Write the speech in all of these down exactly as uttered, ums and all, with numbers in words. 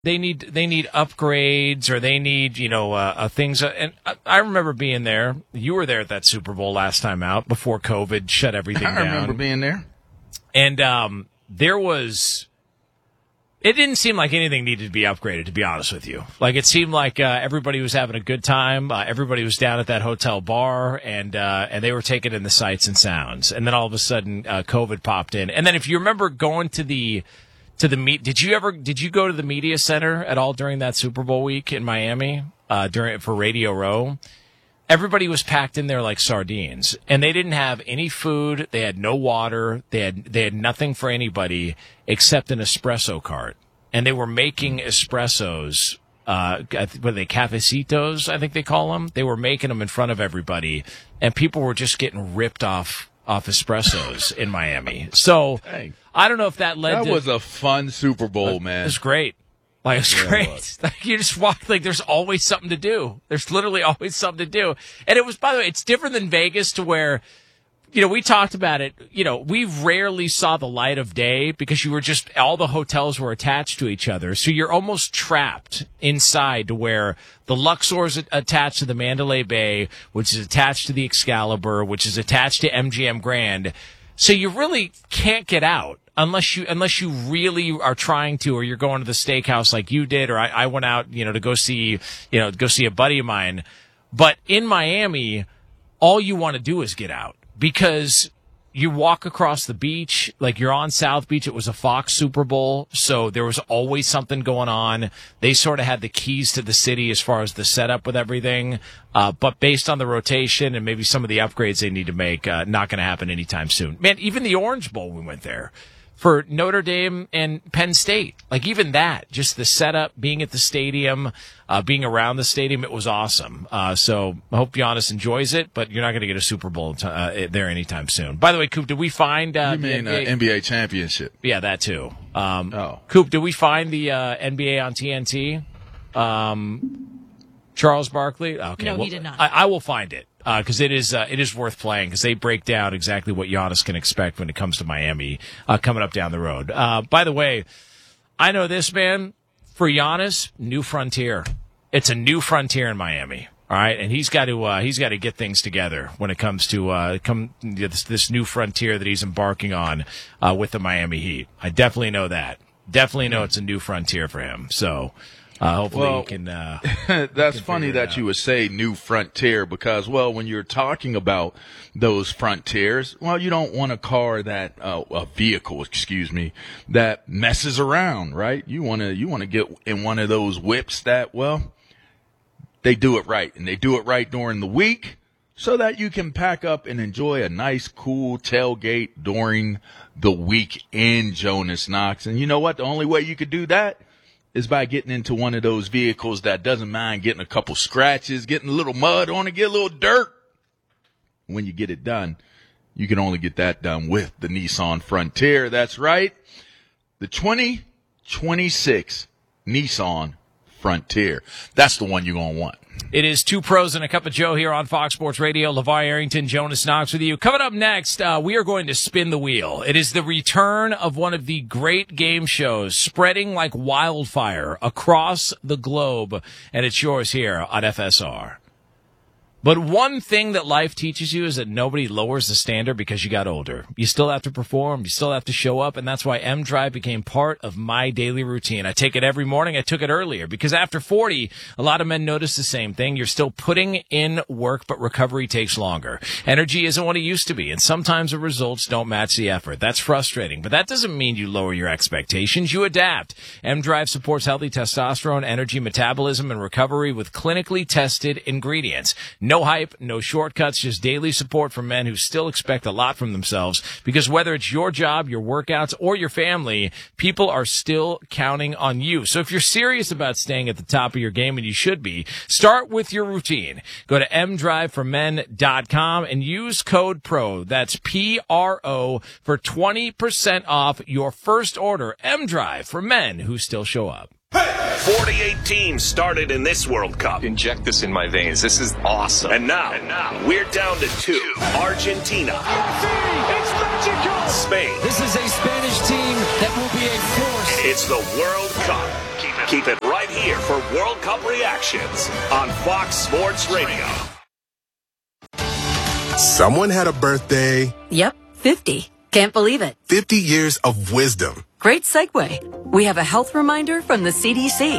They need they need upgrades, or they need you know uh, uh, things. Uh, and I, I remember being there. You were there at that Super Bowl last time out before COVID shut everything I down. I remember being there, and um, there was. It didn't seem like anything needed to be upgraded, to be honest with you. Like, it seemed like uh, everybody was having a good time. Uh, everybody was down at that hotel bar, and uh, and they were taking in the sights and sounds. And then all of a sudden, uh, COVID popped in. And then, if you remember going to the to the meet, did you ever did you go to the media center at all during that Super Bowl week in Miami uh, during for Radio Row? Everybody was packed in there like sardines, and they didn't have any food. They had no water. They had they had nothing for anybody except an espresso cart, and they were making espressos. Uh, what are they, cafecitos? I think they call them. They were making them in front of everybody, and people were just getting ripped off off espressos in Miami. So Dang. I don't know if that led. That to, was a fun Super Bowl, man. It was great. Like, it's Yeah, great. it was. Like, you just walk, like, there's always something to do. There's literally always something to do. And it was, by the way, it's different than Vegas to where, you know, we talked about it, you know, we rarely saw the light of day because you were just, all the hotels were attached to each other. So you're almost trapped inside to where the Luxor's attached to the Mandalay Bay, which is attached to the Excalibur, which is attached to M G M Grand. So you really can't get out. Unless you, unless you really are trying to, or you're going to the steakhouse like you did, or I, I went out, you know, to go see, you know, go see a buddy of mine. But in Miami, all you want to do is get out because you walk across the beach, like you're on South Beach. It was a Fox Super Bowl, so there was always something going on. They sort of had the keys to the city as far as the setup with everything. Uh, but based on the rotation and maybe some of the upgrades they need to make, uh, not going to happen anytime soon. Man, even the Orange Bowl, we went there. For Notre Dame and Penn State. Like, even that, just the setup, being at the stadium, uh, being around the stadium, it was awesome. Uh, so I hope Giannis enjoys it, but you're not going to get a Super Bowl t- uh, there anytime soon. By the way, Coop, did we find uh, You mean the N B A? uh, N B A championship? Yeah, that too. Um, Oh. Coop, did we find the uh, N B A on T N T? Um, Charles Barkley? Okay. No, he well, did not. I, I will find it. Because uh, it is uh, it is worth playing because they break down exactly what Giannis can expect when it comes to Miami uh, coming up down the road. Uh, by the way, I know this, man. For Giannis, new frontier. It's a new frontier in Miami. All right, and he's got to uh, he's got to get things together when it comes to uh, come this, this new frontier that he's embarking on uh, with the Miami Heat. I definitely know that. Definitely know it's a new frontier for him. So. Uh, hopefully Well, you can. Uh, That's can funny figure it that out. you would say new frontier because, well, when you're talking about those frontiers, well, you don't want a car that, uh, a vehicle, excuse me, that messes around, right? You want to, you want to get in one of those whips that, well, they do it right, and they do it right during the week so that you can pack up and enjoy a nice, cool tailgate during the weekend, Jonas Knox. And you know what? The only way you could do that is by getting into one of those vehicles that doesn't mind getting a couple scratches, getting a little mud on it, get a little dirt. When you get it done, you can only get that done with the Nissan Frontier. That's right. The twenty twenty-six Nissan Frontier. That's the one you're going to want. It is Two Pros and a Cup of Joe here on Fox Sports Radio. LeVar Arrington, Jonas Knox with you. Coming up next, uh, we are going to spin the wheel. It is the return of one of the great game shows spreading like wildfire across the globe, and it's yours here on F S R. But one thing that life teaches you is that nobody lowers the standard because you got older. You still have to perform. You still have to show up. And that's why M Drive became part of my daily routine. I take it every morning. I took it earlier because after forty, a lot of men notice the same thing. You're still putting in work, but recovery takes longer. Energy isn't what it used to be. And sometimes the results don't match the effort. That's frustrating. But that doesn't mean you lower your expectations. You adapt. M Drive supports healthy testosterone, energy, metabolism, and recovery with clinically tested ingredients. No hype, no shortcuts, just daily support for men who still expect a lot from themselves. Because whether it's your job, your workouts, or your family, people are still counting on you. So if you're serious about staying at the top of your game, and you should be, start with your routine. Go to m drive for men dot com and use code PRO. That's P R O for twenty percent off your first order. M-Drive for men who still show up. forty-eight teams started in this World Cup. Inject this in my veins. This is awesome. And now, and now we're down to two. Argentina. It's magical! Spain. This is a Spanish team that will be a force. It's the World Cup. Keep it Keep it right here for World Cup reactions on Fox Sports Radio. Someone had a birthday. Yep, fifty. Can't believe it. fifty years of wisdom. Great segue. We have a health reminder from the C D C.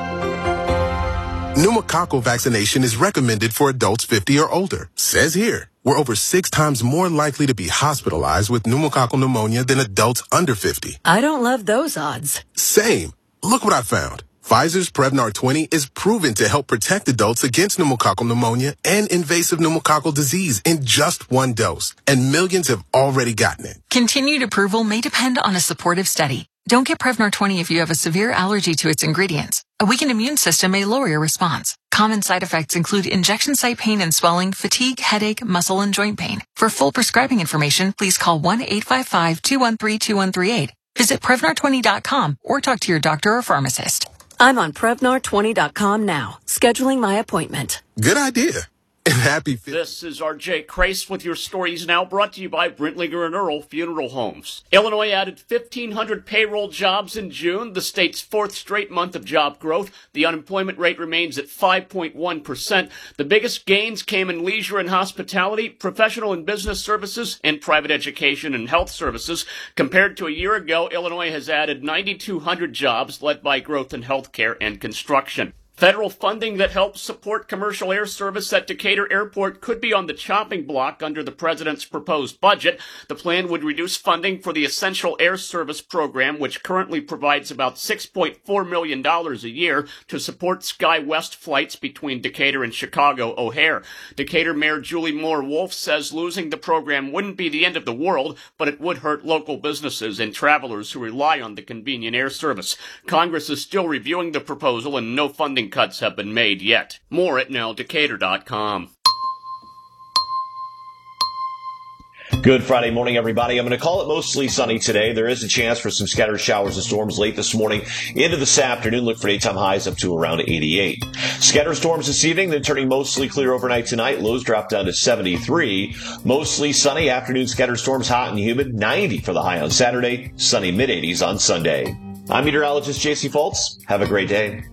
Pneumococcal vaccination is recommended for adults fifty or older. Says here, we're over six times more likely to be hospitalized with pneumococcal pneumonia than adults under fifty. I don't love those odds. Same. Look what I found. Pfizer's Prevnar twenty is proven to help protect adults against pneumococcal pneumonia and invasive pneumococcal disease in just one dose. And millions have already gotten it. Continued approval may depend on a supportive study. Don't get Prevnar twenty if you have a severe allergy to its ingredients. A weakened immune system may lower your response. Common side effects include injection site pain and swelling, fatigue, headache, muscle, and joint pain. For full prescribing information, please call one eight five five, two one three, two one three eight. Visit Prevnar twenty dot com or talk to your doctor or pharmacist. I'm on Prevnar twenty dot com now, scheduling my appointment. Good idea. And happy fi- This is R J Crace with your stories now, brought to you by Brentlinger and Earl Funeral Homes. Illinois added fifteen hundred payroll jobs in June, the state's fourth straight month of job growth. The unemployment rate remains at five point one percent. The biggest gains came in leisure and hospitality, professional and business services, and private education and health services. Compared to a year ago, Illinois has added nine thousand two hundred jobs, led by growth in healthcare and construction. Federal funding that helps support commercial air service at Decatur Airport could be on the chopping block under the president's proposed budget. The plan would reduce funding for the Essential Air Service program, which currently provides about six point four million dollars a year to support SkyWest flights between Decatur and Chicago O'Hare. Decatur Mayor Julie Moore Wolf says losing the program wouldn't be the end of the world, but it would hurt local businesses and travelers who rely on the convenient air service. Congress is still reviewing the proposal and no funding cuts have been made yet. More at now decatur dot com. Good Friday morning, everybody. I'm going to call it mostly sunny today. There is a chance for some scattered showers and storms late this morning into this afternoon. Look for daytime highs up to around eighty-eight. Scattered storms this evening, then turning mostly clear overnight tonight. Lows drop down to seventy-three. Mostly sunny afternoon, scattered storms hot and humid. ninety for the high on Saturday. Sunny mid eighties on Sunday. I'm meteorologist J C Fultz. Have a great day.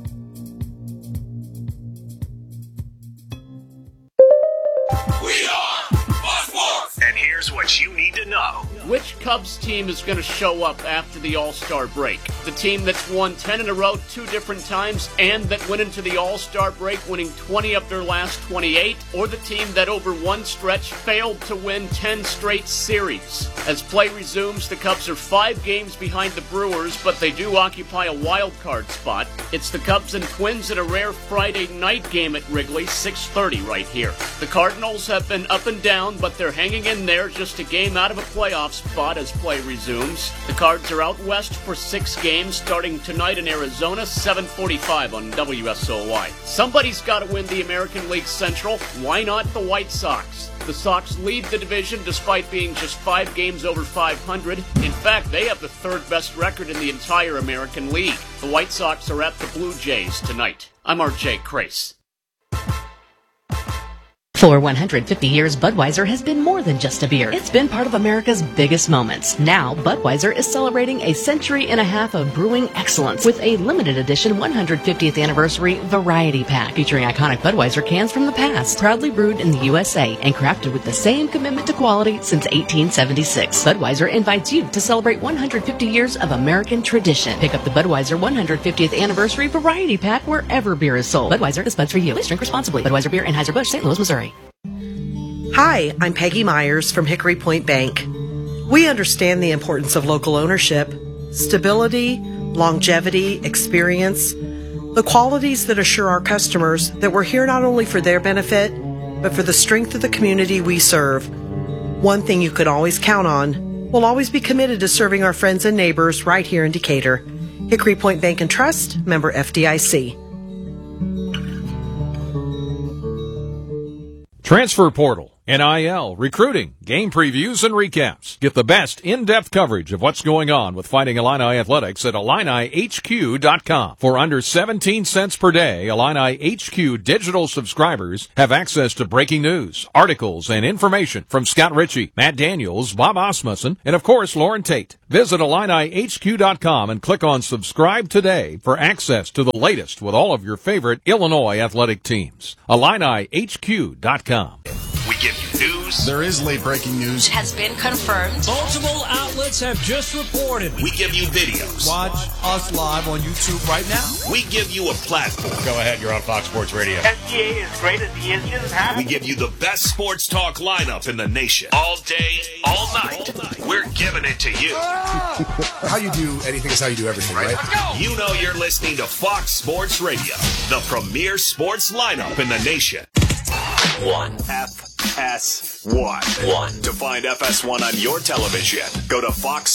What you need to know. Which Cubs team is going to show up after the All-Star break? The team that's won ten in a row two different times and that went into the All-Star break winning twenty of their last twenty-eight? Or the team that over one stretch failed to win ten straight series? As play resumes, the Cubs are five games behind the Brewers, but they do occupy a wild card spot. It's the Cubs and Twins in a rare Friday night game at Wrigley, six thirty right here. The Cardinals have been up and down, but they're hanging in there, just a game out of a playoff spot as play resumes. The Cards are out west for six games starting tonight in Arizona, seven forty-five on W S O Y. Somebody's got to win the American League Central. Why not the White Sox? The Sox lead the division despite being just five games over five hundred. In fact, they have the third best record in the entire American League. The White Sox are at the Blue Jays tonight. I'm R J Crace. For one hundred fifty years, Budweiser has been more than just a beer. It's been part of America's biggest moments. Now, Budweiser is celebrating a century and a half of brewing excellence with a limited edition one hundred fiftieth anniversary variety pack featuring iconic Budweiser cans from the past, proudly brewed in the U S A and crafted with the same commitment to quality since eighteen seventy-six. Budweiser invites you to celebrate one hundred fifty years of American tradition. Pick up the Budweiser one hundred fiftieth anniversary variety pack wherever beer is sold. Budweiser is buds for you. Please drink responsibly. Budweiser Beer, Anheuser-Busch, Saint Louis, Missouri. Hi, I'm Peggy Myers from Hickory Point Bank. We understand the importance of local ownership, stability, longevity, experience, the qualities that assure our customers that we're here not only for their benefit, but for the strength of the community we serve. One thing you can always count on, we'll always be committed to serving our friends and neighbors right here in Decatur. Hickory Point Bank and Trust, member F D I C. Transfer Portal. N I L, recruiting, game previews, and recaps. Get the best in-depth coverage of what's going on with Fighting Illini Athletics at Illini H Q dot com. For under seventeen cents per day, Illini H Q digital subscribers have access to breaking news, articles, and information from Scott Ritchie, Matt Daniels, Bob Osmussen, and of course, Lauren Tate. Visit Illini H Q dot com and click on subscribe today for access to the latest with all of your favorite Illinois athletic teams. Illini H Q dot com. We give you news. There is late breaking news. Has been confirmed. Multiple outlets have just reported. We give you videos. Watch us live on YouTube right now. We give you a platform. Go ahead, you're on Fox Sports Radio. S G A is great as the engines have. We give you the best sports talk lineup in the nation. All day, all night. We're giving it to you. How you do anything is how you do everything, right? Let's go. You know you're listening to Fox Sports Radio, the premier sports lineup in the nation. One. F S one. One. To find F S one on your television, go to fox